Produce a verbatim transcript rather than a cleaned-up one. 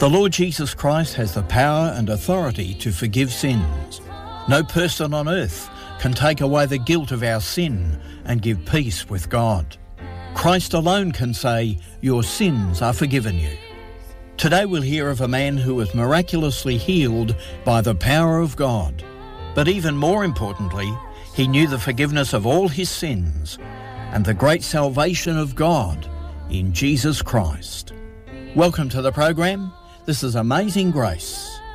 The Lord Jesus Christ has the power and authority to forgive sins. No person on earth can take away the guilt of our sin and give peace with God. Christ alone can say, "Your sins are forgiven you." Today we'll hear of a man who was miraculously healed by the power of God. But even more importantly, he knew the forgiveness of all his sins and the great salvation of God in Jesus Christ. Welcome to the program. This is Amazing Grace.